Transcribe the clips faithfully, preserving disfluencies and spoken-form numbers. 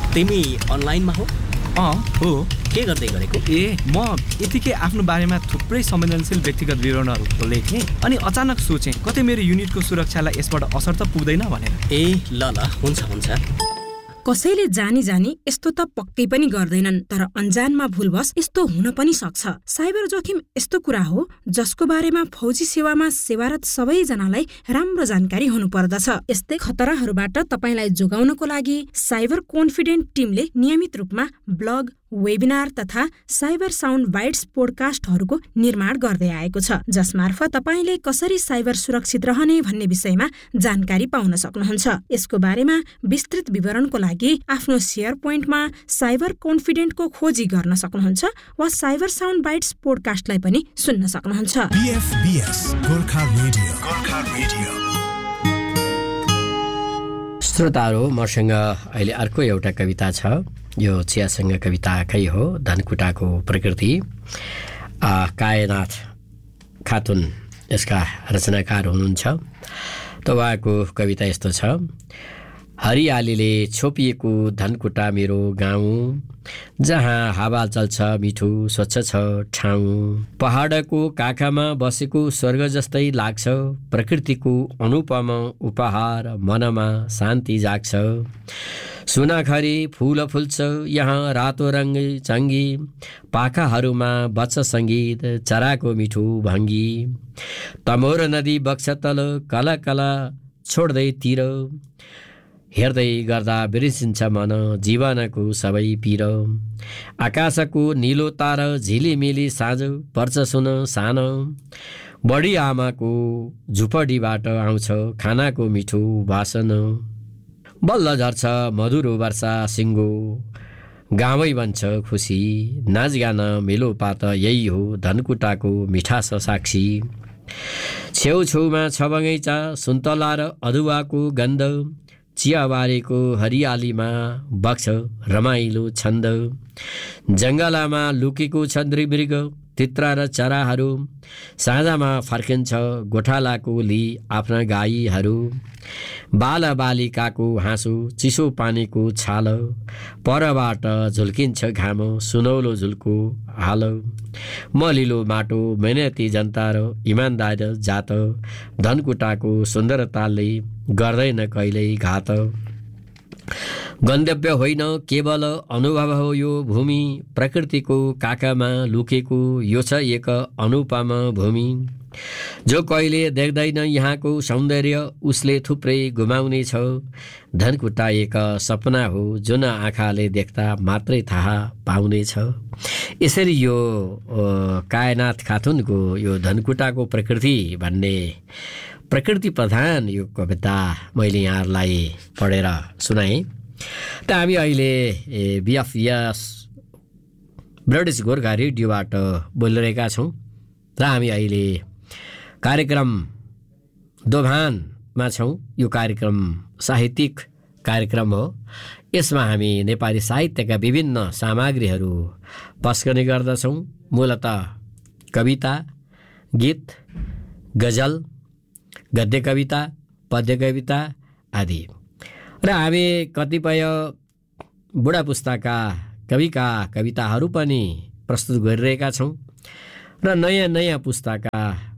तिमी अनलाइनमा हो? अँ हो। के गर्दै गरेको? ए म यतिकै आफ्नो बारेमा थुप्रै संवेदनशील व्यक्तिगत विवरणहरू लेखेँ अनि अचानक सोचेँ कतै मेरो युनिटको सुरक्षालाई यसबाट असर त पुग्दैन भनेर। ए ल ल हुन्छ हुन्छ। कसैले जानी जानी यस्तो त पक्कै पनि गर्दैनन्, तर अन्जानमा भुलवश यस्तो हुन पनि सक्छ। साइबर जोखिम यस्तो कुरा हो जसको बारेमा फौजी सेवामा सेवारत सबैजनालाई राम्रो जानकारी हुनुपर्दछ। यस्तै खतराहरूबाट तपाईलाई जोगाउनको लागि साइबर कन्फिडेन्ट टिमले नियमित रूपमा ब्लग, वेबिनार तथा साइबर साउन्ड बाइट्स पोडकास्टहरूको निर्माण गर्दै आएको छ, जसमार्फत तपाईले कसरी साइबर सुरक्षित रहने भन्ने विषयमा जानकारी पाउन सक्नुहुन्छ। यसको बारेमा विस्तृत विवरणको लागि आफ्नो शेयर पोइन्टमा साइबर कन्फिडेन्टको खोजी गर्न सक्नुहुन्छ वा साइबर साउन्ड बाइट्स पोडकास्टलाई पनि सुन्न सक्नुहुन्छ। बीएफबीएस गोर्खा रेडियो, गोर्खा रेडियो। श्रोताहरू, मसँग अहिले अर्को एउटा कविता छ। यो चियासँग कविताकै हो, धनकुटाको प्रकृति। कायनाथ खातुन यसका रचनाकार हुनुहुन्छ। त उहाँको कविता यस्तो छ। हरियालीले छोपिएको धनकुटा मेरो गाउँ, जहाँ हावा चल्छ मिठो स्वच्छ छ ठाउँ। पहाडको काखमा बसेको स्वर्ग जस्तै लाग्छ, प्रकृतिको अनुपम उपहार मनमा शान्ति जाग्छ। सुनाखरी फूल फुल्छ यहाँ रातो रङ्ग चङ्गी, पाखाहरूमा बच्च सङ्गीत चराको मिठो भङ्गी। तमोर नदी बग्छ तल कला कला छोड्दै तिर, हेर्दै गर्दा बिर्सिन्छ मन जीवनको सबै पीर। आकाशको निलो तारा झिलिमिली साँझ पर्छ सुन सानो, बढी आमाको झुपडीबाट आउँछ खानाको मिठो वासन। बल्ल झर्छ मधुरो वर्षा सिङ्गो, गाउँै बन्छ खुसी। नाचगान मेलोपात यही हो धनकुटाको मिठास साक्षी। छेउछेउमा छ बगैँचा सुन्तला र अदुवाको गन्ध, चियाबारीको हरियालीमा बग्छ रमाइलो छन्द। जङ्गलमा लुकेको छ नृमृग तित्रा र चराहरू, साँझमा फर्किन्छ गोठालाको ली आफ्ना गाईहरू। बालबालिकाको हाँसो चिसो पानीको छाल, परबाट झुल्किन्छ घाम सुनौलो झुल्को हाल। मलिलो माटो मेहनती जनता र इमान्दार जात, धनकुटाको सुन्दरताले गर्दैन कहिल्यै घात। गन्तव्य होइन केवल अनुभव हो यो भूमि, प्रकृतिको काखमा लुकेको यो छ एक अनुपम भूमि। जो कहिले देख्दैन यहाँको सौन्दर्य उसले थुप्रै गुमाउने छ। धनकुटा एक सपना हो जुन आँखाले देख्दा मात्रै थाहा पाउने छ। यसरी यो कायनाथ खातुनको यो धनकुटाको प्रकृति भन्ने प्रकृति प्रधान यो कविता मैले यहाँहरूलाई पढेर सुनाएँ। त हामी अहिले बीएफबीएस ब्रिटिस गोर्खा रेडियोबाट बोलिरहेका छौँ र हामी अहिले कार्यक्रम दोभानमा छौँ। यो कार्यक्रम साहित्यिक कार्यक्रम हो। यसमा हामी नेपाली साहित्यका विभिन्न सामग्रीहरू पेश गर्ने गर्दछौँ। मूलतः कविता, गीत, गजल, गद्य कविता, पद्य कविता आदि। र हामी कतिपय बुढा पुस्ताका कविका कविताहरू पनि प्रस्तुत गरिरहेका छौँ र नयाँ नयाँ पुस्ताका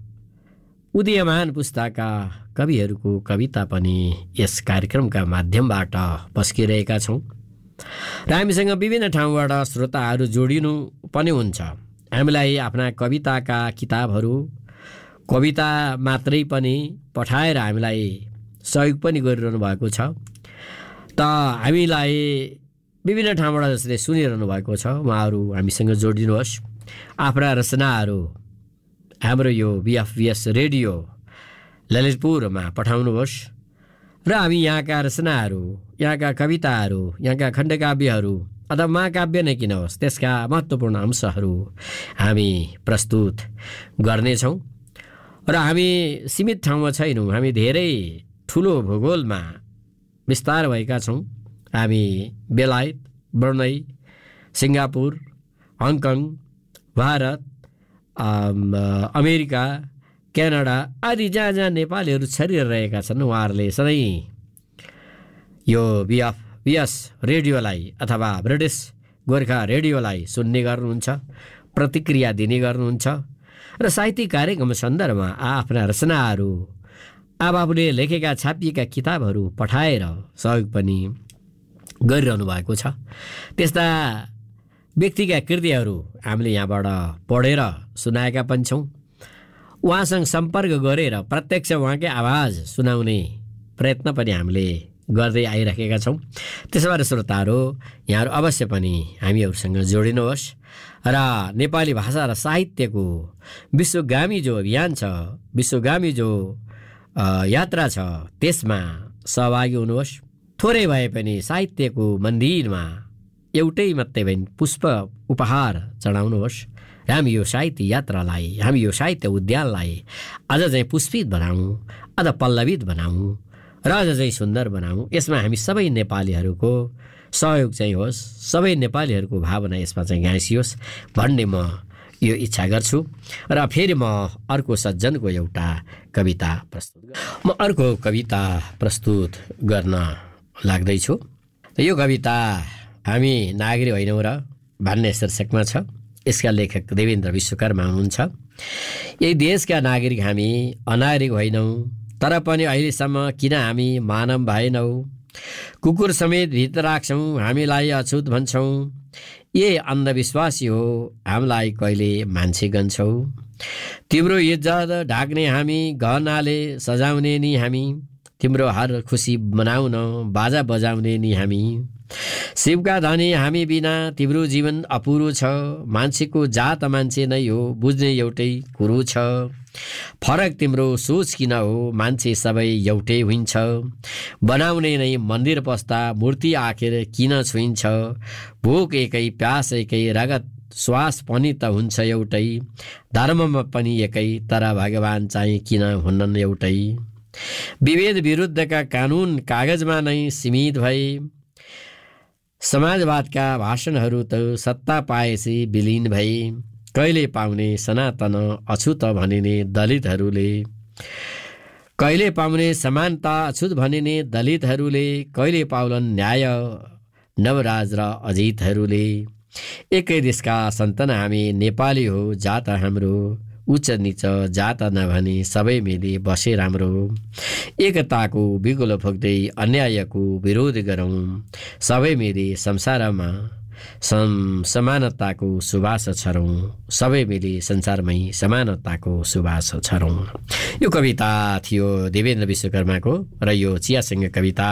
उदीयमान पुस्ताका कविहरूको कविता पनि यस कार्यक्रमका माध्यमबाट पस्किरहेका छौँ। र हामीसँग विभिन्न ठाउँबाट श्रोताहरू जोडिनु पनि हुन्छ। हामीलाई आफ्ना कविताका किताबहरू, कविता मात्रै पनि पठाएर हामीलाई सहयोग पनि गरिरहनु भएको छ। त हामीलाई विभिन्न ठाउँबाट जसले सुनिरहनु भएको छ उहाँहरू हामीसँग जोडिनुहोस्। आफ्ना रचनाहरू हाम्रो यो बीएफबीएस रेडियो ललितपुरमा पठाउनुहोस् र हामी यहाँका रचनाहरू, यहाँका कविताहरू, यहाँका खण्डकाव्यहरू अथवा महाकाव्य नै किन होस् त्यसका महत्त्वपूर्ण अंशहरू हामी प्रस्तुत गर्नेछौँ। र हामी सीमित ठाउँमा छैनौँ, हामी धेरै ठुलो भूगोलमा विस्तार भएका छौँ। हामी बेलायत, Brunei, Singapore, Hong Kong, Bharat, America, Canada आदि जहाँ जहाँ नेपालीहरू छरिरहेका छन् उहाँहरूले सधैँ यो बीएफ यस रेडियोलाई अथवा ब्रिटिस गोर्खा रेडियोलाई सुन्ने गर्नुहुन्छ, प्रतिक्रिया दिने गर्नुहुन्छ र साहित्यिक कार्यक्रम सन्दर्भमा आफ्ना रचनाहरू आफूले लेखेका छापिएका किताबहरू पठाएर सहयोग पनि गरिरहनु भएको छ। त्यस्ता व्यक्तिका कृतिहरू हामीले यहाँबाट पढेर सुनाएका पनि छौँ। उहाँसँग सम्पर्क गरेर प्रत्यक्ष उहाँकै आवाज सुनाउने प्रयत्न पनि हामीले गर्दै आइरहेका छौँ। त्यसो भएर श्रोताहरू, यहाँहरू अवश्य पनि हामीहरूसँग जोडिनुहोस् र नेपाली भाषा र साहित्यको विश्वगामी जो अभियान छ, विश्वगामी जो यात्रा छ, त्यसमा सहभागी हुनुहोस्। थोरै भए पनि साहित्यको मन्दिरमा एउटै मात्रै भए पुष्प उपहार चढाउनुहोस्। हामी यो साहित्य यात्रालाई, हामी यो साहित्य उद्यानलाई अझ चाहिँ पुष्पित बनाऊँ, अझ पल्लवित बनाऊँ र अझ चाहिँ सुन्दर बनाऊँ। यसमा हामी सबै नेपालीहरूको सहयोग चाहिँ होस्, सबै नेपालीहरूको भावना यसमा चाहिँ गाँसियोस् भन्ने म यो इच्छा गर्छु। र फेरि म अर्को सज्जनको एउटा कविता प्रस्तुत म अर्को कविता प्रस्तुत गर्न लाग्दैछु। यो कविता हामी नागरिक होइनौँ र भन्ने शीर्षकमा छ। यसका लेखक देवेन्द्र विश्वकर्मा हुनुहुन्छ। यही देशका नागरिक हामी अनागरिक होइनौँ, तर पनि अहिलेसम्म किन हामी मानव भएनौँ? कुकुर समेत भित्र राख्छौँ, हामीलाई अछुत भन्छौँ। ए अन्धविश्वासी हो, हामीलाई कहिले मान्छे गन्छौ? तिम्रो इज्जत ढाक्ने हामी, गहनाले सजाउने नि हामी, तिम्रो हर खुसी मनाउन बाजा बजाउने नि हामी। शिवका धनी हामी बिना तिम्रो जीवन अपुरो छ। मान्छेको जात मान्छे नै हो, बुझ्ने एउटै कुरो छ। फरक तिम्रो सोच किन हो, मान्छे सबै एउटै हुन्छ। बनाउने नै मन्दिर पस्दा मूर्ति आखिर किन छुइन्छ? भोक एकै, प्यास एकै, रगत श्वास पनि त हुन्छ एउटै। धर्ममा पनि एकै, तर भगवान चाहिँ किन हुनन् एउटै? विभेद विरुद्धका कानुन कागजमा नै सीमित भए। समाजवादका भाषणहरू त सत्ता पाएपछि विलिन भए। कहिले पाउने सनातन अछुत भनिने दलितहरूले, कहिले पाउने समानता अछुत भनिने दलितहरूले, कहिले पाउलन् न्याय नवराज र अजितहरूले। एकै देशका सन्तान हामी, नेपाली हो जात हाम्रो। उच्च निच जात नभनी सबै मिली बसे राम्रो। एकताको बिगुलो फुक्दै अन्यायको विरोध गरौँ। सबै मिली संसारमा सम समानताको सुवास छरौँ। सबै मिली संसारमै समानताको सुवास छरौँ। यो कविता थियो देवेन्द्र विश्वकर्माको र यो चियासँग कविता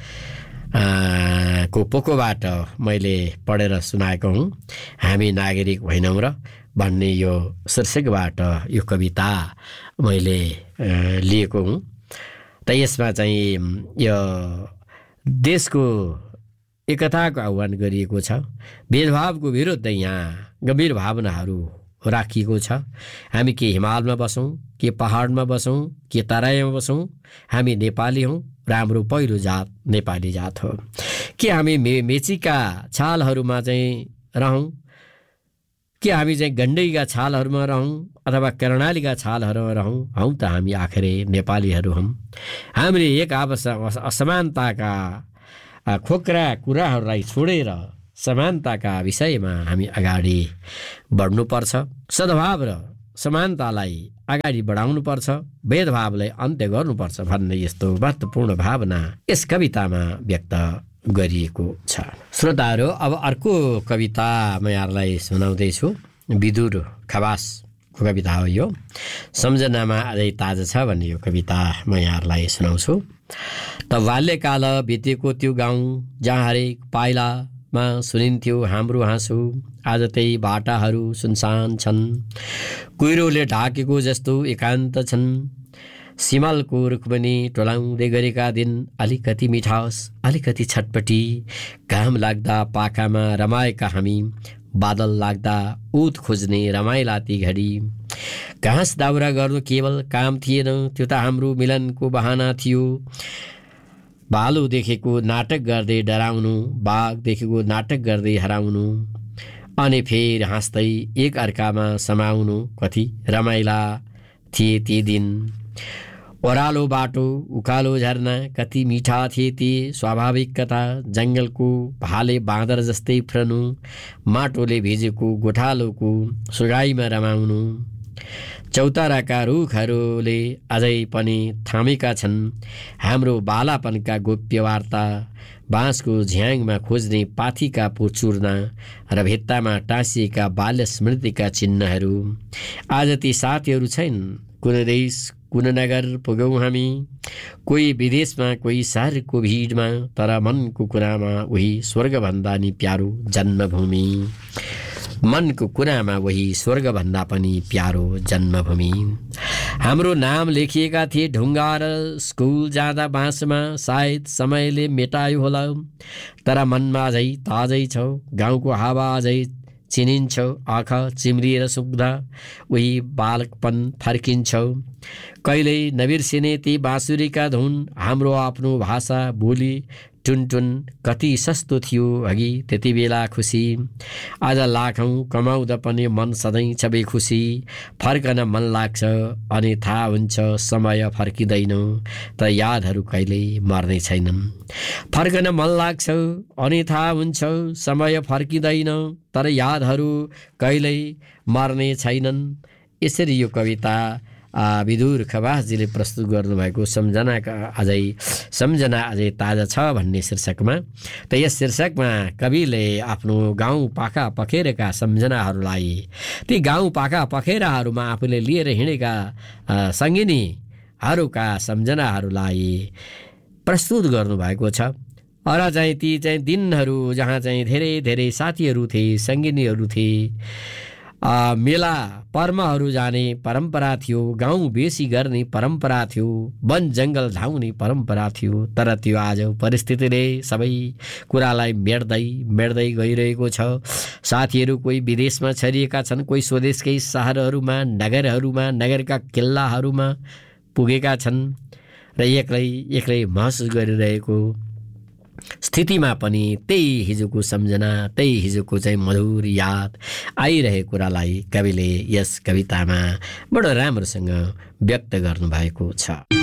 को पोकोबाट मैले पढेर सुनाएको हुँ। हामी नागरिक होइनौँ र भन्ने यो शीर्षकबाट यो कविता मैले लिएको हुँ। त यसमा चाहिँ यो देशको एकताको आह्वान गरिएको छ। भेदभावको विरुद्ध यहाँ गम्भीर भावनाहरू राखिएको छ। हामी के हिमालमा बसौँ, के पहाडमा बसौँ, के तराईमा बसौँ, हामी नेपाली हौँ र हाम्रो पहिलो जात नेपाली जात हो। के हामी मे मेचीका छालहरूमा चाहिँ रहौँ, के हामी चाहिँ गण्डकीका छालहरूमा रहौँ अथवा कर्णालीका छालहरूमा रहौँ, हौँ त हामी आखिरै नेपालीहरू हौँ। हामीले एक आपस असमानताका खोक्रा कुराहरूलाई छोडेर समानताका विषयमा हामी अगाडि बढ्नुपर्छ। सद्भाव र समानतालाई अगाडि बढाउनुपर्छ, भेदभावलाई अन्त्य गर्नुपर्छ भन्ने यस्तो महत्त्वपूर्ण भावना यस कवितामा व्यक्त गरिएको छ। श्रोताहरू, अब अर्को कविता म यहाँलाई सुनाउँदैछु। विदुर खवासको कविता हो यो। सम्झनामा अझै ताजा छ भन्ने यो कविता म यहाँलाई सुनाउँछु। त बाल्यकाल बितेको त्यो गाउँ जहाँ हरेक पाइलामा सुनिन्थ्यो हाम्रो हाँसो, आज त्यही बाटाहरू सुनसान छन्। कुहिरोले ढाकेको जस्तो एकान्त छन्। सिमलको रुखबनी टोलाउँदै गरेका दिन अलिकति मिठास, अलिकति छटपटी। घाम लाग्दा पाखामा रमाएका हामी, बादल लाग्दा उत खोज्ने रमाइला ती घडी। घाँस दाउरा गर्नु केवल काम थिएन, त्यो त हाम्रो मिलनको बहाना थियो। भालु देखेको नाटक गर्दै डराउनु, बाघ देखेको नाटक गर्दै हराउनु, अनि फेरि हाँस्दै एक अर्कामा समाउनु। कति रमाइला थिए ती दिन। ओह्रालो बाटो उकालो झरना कति मिठा थिए ती स्वाभाविक कथा जङ्गलको भाले बाँदर जस्तै उफ्रनु माटोले भिजेको गोठालोको सुगाईमा रमाउनु चौताराका रुखहरूले अझै पनि थामेका छन् हाम्रो बालापनका गोप्य वार्ता बाँसको झ्याङमा खोज्ने पाथीका पोचुर्ना र भित्तामा टाँसिएका बाल्य स्मृतिका चिन्हहरू आज ती साथीहरू छैन कुन देश कुन नगर पुगौँ हामी कोही विदेशमा कोही शहरको भिडमा तर मनको कुरामा उही स्वर्गभन्दा नि प्यारो जन्मभूमि मनको कुरामा वही स्वर्गभन्दा पनि प्यारो जन्मभूमि हाम्रो नाम लेखिएका थिए ढुङ्गा र स्कुल जाँदा बाँसमा सायद समयले मेटायो होला तर मनमा अझै ताजै छ गाउँको हावा अझै चिनिन्छ आँखा चिम्रिएर सुक्दा उही बालकपन फर्किन्छ कहिल्यै नबिर्सिने ती बाँसुरीका धुन हाम्रो आफ्नो भाषा बोली टुनटुन कति सस्तो थियो अघि त्यति बेला खुसी आज लाखौँ कमाउँदा पनि मन सधैँ छ बेखुसी फर्कन मन लाग्छ अनि थाहा हुन्छ समय फर्किँदैन त यादहरू कहिल्यै मर्ने छैनन् फर्कन मन लाग्छ अनि थाहा हुन्छ समय फर्किँदैन तर यादहरू कहिल्यै मर्ने छैनन्। यसरी यो कविता विदुर खवासजीले प्रस्तुत गर्नुभएको सम्झनाका अझै सम्झना अझै ताजा छ भन्ने शीर्षकमा। त यस शीर्षकमा कविले आफ्नो गाउँ पाखा पखेरका सम्झनाहरूलाई ती गाउँ पाखा पखेराहरूमा आफूले लिएर हिँडेका सङ्गिनीहरूका सम्झनाहरूलाई प्रस्तुत गर्नुभएको छ। र चाहिँ ती चाहिँ दिनहरू जहाँ चाहिँ धेरै धेरै साथीहरू थिए सङ्गिनीहरू थिए मेला पर्वहरू जाने परम्परा थियो गाउँ बेसी गर्ने परम्परा थियो वन जङ्गल धाउने परम्परा थियो तर त्यो आज परिस्थितिले सबै कुरालाई मेट्दै मेट्दै गइरहेको छ। साथीहरू कोही विदेशमा छरिएका छन् कोही स्वदेशकै सहरहरूमा नगरहरूमा नगरका किल्लाहरूमा पुगेका छन् र एक्लै एक्लै महसुस गरिरहेको स्थितिमा पनि त्यही हिजोको सम्झना त्यही हिजोको चाहिँ मधुर याद आइरहेको कुरालाई कविले यस कवितामा बडो राम्रोसँग व्यक्त गर्नुभएको छ।